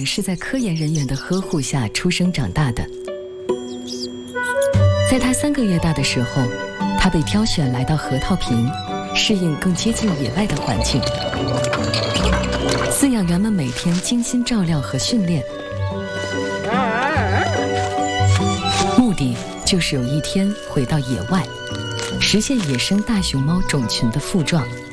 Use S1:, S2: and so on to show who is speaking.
S1: 是在科研人员的呵护下出生长大的。在他3个月大的时候，他被挑选来到河套坪，适应更接近野外的环境。饲养员们每天精心照料和训练，目的就是有一天回到野外，实现野生大熊猫种群的复壮。